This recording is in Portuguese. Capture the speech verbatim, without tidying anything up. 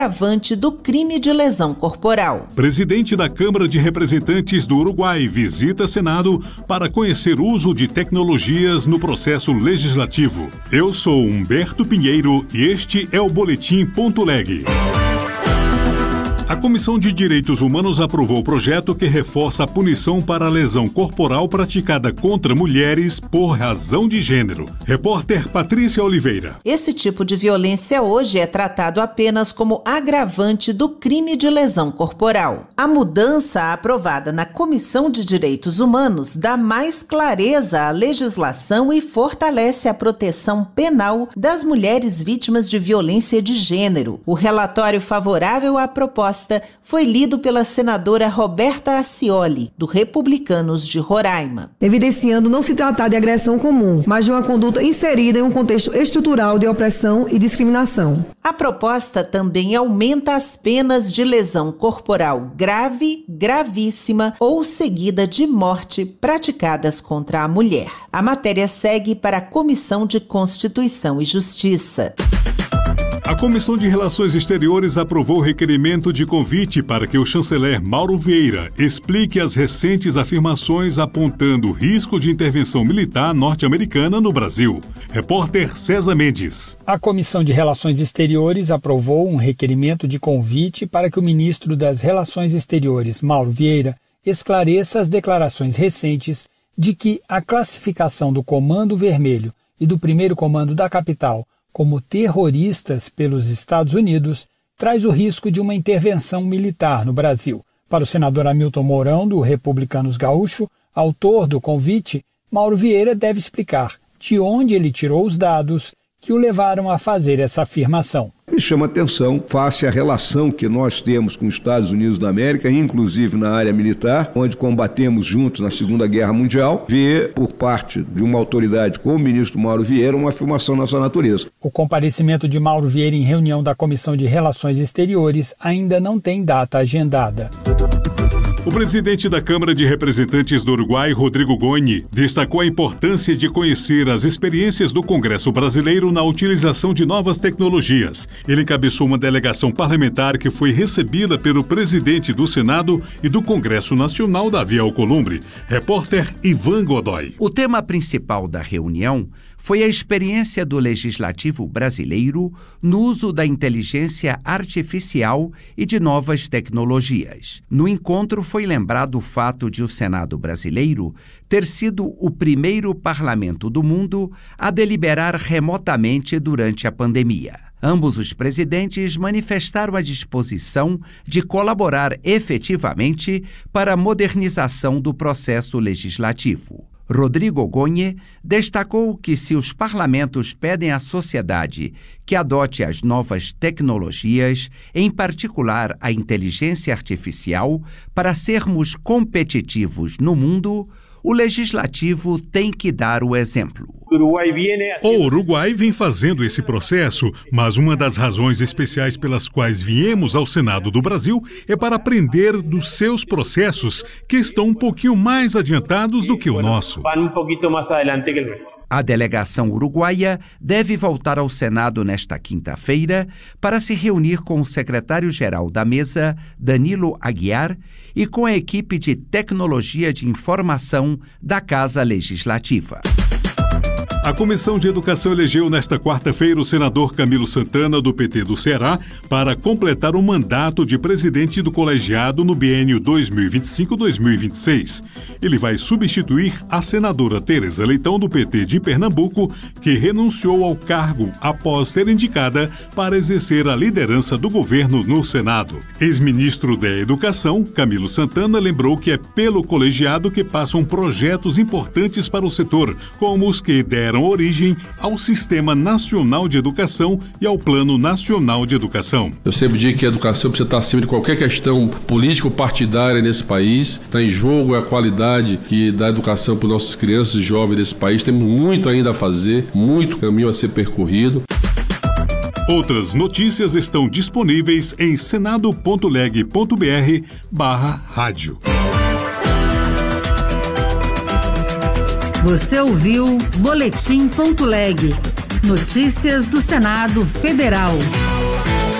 agravante do crime de lesão corporal. Presidente da Câmara de Representantes do Uruguai visita Senado para conhecer o uso de tecnologias no processo legislativo. Eu sou Humberto Pinheiro e este é o Boletim Ponto Leg. A Comissão de Direitos Humanos aprovou o projeto que reforça a punição para a lesão corporal praticada contra mulheres por razão de gênero. Repórter Patrícia Oliveira. Esse tipo de violência hoje é tratado apenas como agravante do crime de lesão corporal. A mudança aprovada na Comissão de Direitos Humanos dá mais clareza à legislação e fortalece a proteção penal das mulheres vítimas de violência de gênero. O relatório favorável à proposta foi lido pela senadora Roberta Accioli, do Republicanos de Roraima. Evidenciando não se tratar de agressão comum, mas de uma conduta inserida em um contexto estrutural de opressão e discriminação. A proposta também aumenta as penas de lesão corporal grave, gravíssima ou seguida de morte praticadas contra a mulher. A matéria segue para a Comissão de Constituição e Justiça. A Comissão de Relações Exteriores aprovou o requerimento de convite para que o chanceler Mauro Vieira explique as recentes afirmações apontando o risco de intervenção militar norte-americana no Brasil. Repórter César Mendes. A Comissão de Relações Exteriores aprovou um requerimento de convite para que o ministro das Relações Exteriores, Mauro Vieira, esclareça as declarações recentes de que a classificação do Comando Vermelho e do Primeiro Comando da Capital como terroristas pelos Estados Unidos, traz o risco de uma intervenção militar no Brasil. Para o senador Hamilton Mourão, do Republicanos Gaúcho, autor do convite, Mauro Vieira deve explicar de onde ele tirou os dados que o levaram a fazer essa afirmação. Me chama a atenção, face à relação que nós temos com os Estados Unidos da América, inclusive na área militar, onde combatemos juntos na Segunda Guerra Mundial, ver por parte de uma autoridade como o ministro Mauro Vieira uma afirmação nessa natureza. O comparecimento de Mauro Vieira em reunião da Comissão de Relações Exteriores ainda não tem data agendada. O presidente da Câmara de Representantes do Uruguai, Rodrigo Goñi, destacou a importância de conhecer as experiências do Congresso brasileiro na utilização de novas tecnologias. Ele encabeçou uma delegação parlamentar que foi recebida pelo presidente do Senado e do Congresso Nacional, Davi Alcolumbre. Repórter Ivan Godoy. O tema principal da reunião foi a experiência do legislativo brasileiro no uso da inteligência artificial e de novas tecnologias. No encontro foi lembrado o fato de o Senado brasileiro ter sido o primeiro parlamento do mundo a deliberar remotamente durante a pandemia. Ambos os presidentes manifestaram a disposição de colaborar efetivamente para a modernização do processo legislativo. Rodrigo Goñi destacou que se os parlamentos pedem à sociedade que adote as novas tecnologias, em particular a inteligência artificial, para sermos competitivos no mundo, o legislativo tem que dar o exemplo. O Uruguai vem fazendo esse processo, mas uma das razões especiais pelas quais viemos ao Senado do Brasil é para aprender dos seus processos, que estão um pouquinho mais adiantados do que o nosso. A delegação uruguaia deve voltar ao Senado nesta quinta-feira para se reunir com o secretário-geral da mesa, Danilo Aguiar, e com a equipe de tecnologia de informação da Casa Legislativa. A Comissão de Educação elegeu nesta quarta-feira o senador Camilo Santana, do P T do Ceará, para completar o mandato de presidente do colegiado no biênio dois mil e vinte e cinco a dois mil e vinte e seis. Ele vai substituir a senadora Tereza Leitão, do P T de Pernambuco, que renunciou ao cargo após ser indicada para exercer a liderança do governo no Senado. Ex-ministro da Educação, Camilo Santana, lembrou que é pelo colegiado que passam projetos importantes para o setor, como os que deram origem ao Sistema Nacional de Educação e ao Plano Nacional de Educação. Eu sempre digo que a educação precisa estar acima de qualquer questão político-partidária nesse país. Está em jogo a qualidade que dá educação para nossas crianças e jovens desse país. Temos muito ainda a fazer, muito caminho a ser percorrido. Outras notícias estão disponíveis em senado ponto leg ponto br barra rádio. Você ouviu Boletim Ponto Leg. Notícias do Senado Federal.